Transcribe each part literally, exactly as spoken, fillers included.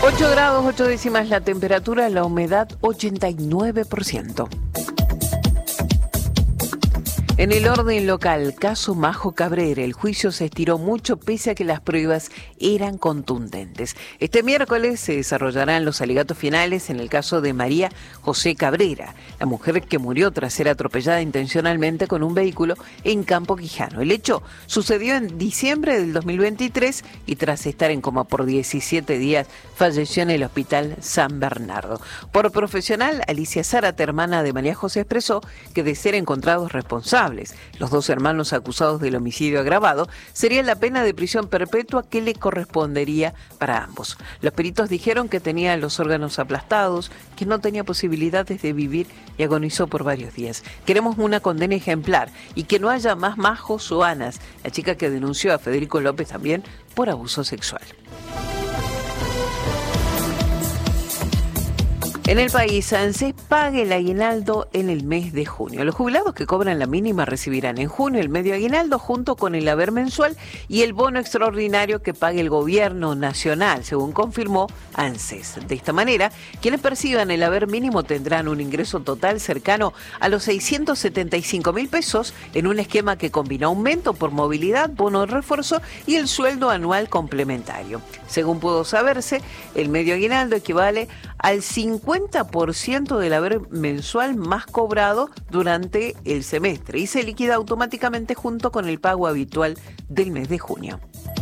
ocho grados, ocho décimas la temperatura, la humedad ochenta y nueve por ciento. En el orden local, caso Majo Cabrera, el juicio se estiró mucho pese a que las pruebas eran contundentes. Este miércoles se desarrollarán los alegatos finales en el caso de María José Cabrera, la mujer que murió tras ser atropellada intencionalmente con un vehículo en Campo Quijano. El hecho sucedió en diciembre del dos mil veintitrés y tras estar en coma por diecisiete días falleció en el Hospital San Bernardo. Por profesional, Alicia Zárate, hermana de María José, expresó que de ser encontrados responsables los dos hermanos acusados del homicidio agravado, sería la pena de prisión perpetua que le correspondería para ambos. Los peritos dijeron que tenía los órganos aplastados, que no tenía posibilidades de vivir y agonizó por varios días. Queremos una condena ejemplar y que no haya más Majos o Anas, la chica que denunció a Federico López también por abuso sexual. En el país, ANSES paga el aguinaldo en el mes de junio. Los jubilados que cobran la mínima recibirán en junio el medio aguinaldo junto con el haber mensual y el bono extraordinario que pague el gobierno nacional, según confirmó ANSES. De esta manera, quienes perciban el haber mínimo tendrán un ingreso total cercano a los seiscientos setenta y cinco mil pesos en un esquema que combina aumento por movilidad, bono de refuerzo y el sueldo anual complementario. Según pudo saberse, el medio aguinaldo equivale al cincuenta por ciento del haber mensual más cobrado durante el semestre y se liquida automáticamente junto con el pago habitual del mes de junio.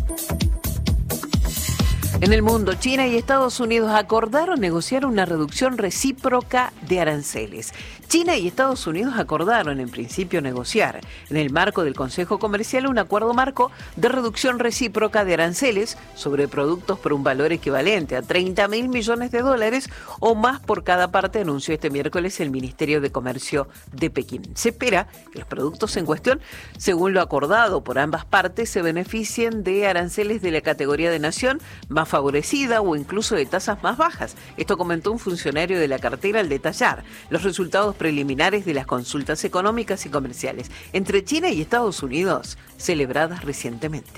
En el mundo, China y Estados Unidos acordaron negociar una reducción recíproca de aranceles. China y Estados Unidos acordaron en principio negociar en el marco del Consejo Comercial un acuerdo marco de reducción recíproca de aranceles sobre productos por un valor equivalente a treinta mil millones de dólares o más por cada parte, anunció este miércoles el Ministerio de Comercio de Pekín. Se espera que los productos en cuestión, según lo acordado por ambas partes, se beneficien de aranceles de la categoría de nación más favorecida o incluso de tasas más bajas. Esto comentó un funcionario de la cartera al detallar los resultados preliminares de las consultas económicas y comerciales entre China y Estados Unidos celebradas recientemente.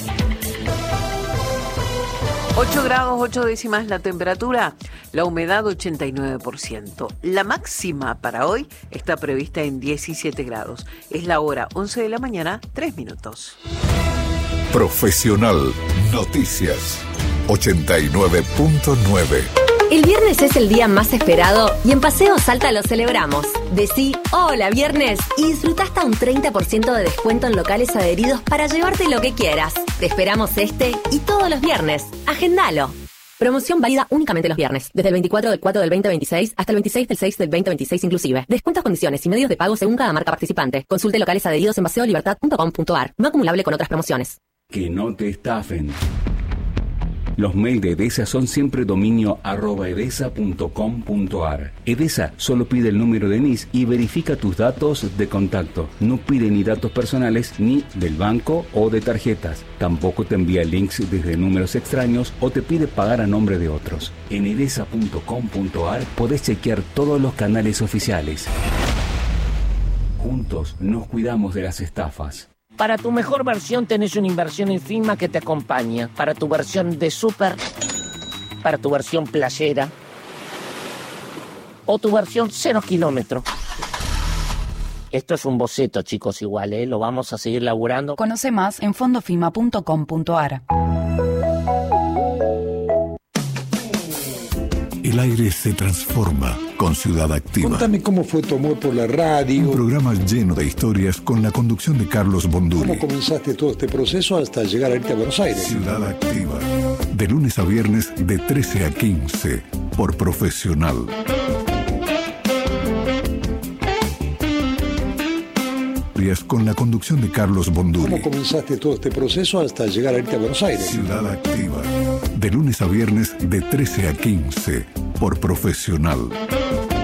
ocho grados, ocho décimas la temperatura, la humedad ochenta y nueve por ciento. La máxima para hoy está prevista en diecisiete grados. Es la hora once de la mañana, tres minutos. Profesional Noticias ochenta y nueve punto nueve. El viernes es el día más esperado y en Paseo Salta lo celebramos. Decí hola viernes y disfruta hasta un treinta por ciento de descuento en locales adheridos para llevarte lo que quieras. Te esperamos este y todos los viernes. Agendalo. Promoción válida únicamente los viernes, desde el veinticuatro del cuatro del veinte veintiséis hasta el veintiséis del seis del veinte veintiséis inclusive. Descuentos, condiciones y medios de pago según cada marca participante. Consulte locales adheridos en paseo libertad punto com punto a r. No acumulable con otras promociones. Que no te estafen. Los mails de Edesa son siempre dominio arroba edesa punto com punto a r. Edesa solo pide el número de N I S y verifica tus datos de contacto. No pide ni datos personales ni del banco o de tarjetas. Tampoco te envía links desde números extraños o te pide pagar a nombre de otros. En edesa punto com punto a r podés chequear todos los canales oficiales. Juntos nos cuidamos de las estafas. Para tu mejor versión tenés una inversión en Finma que te acompaña. Para tu versión de súper, para tu versión playera o tu versión cero kilómetro. Esto es un boceto, chicos, igual, ¿eh? Lo vamos a seguir laburando. Conoce más en fondofima punto com punto a r. El aire se transforma con Ciudad Activa. Contame cómo fue tu amor por la radio. Un programa lleno de historias con la conducción de Carlos Bonduri. ¿Cómo comenzaste todo este proceso hasta llegar a irte a Buenos Aires? Ciudad Activa. De lunes a viernes de trece a quince por Profesional. Con la conducción de Carlos Bonduri. ¿Cómo comenzaste todo este proceso hasta llegar a irte a Buenos Aires? Ciudad Activa. De lunes a viernes de trece a quince por Profesional.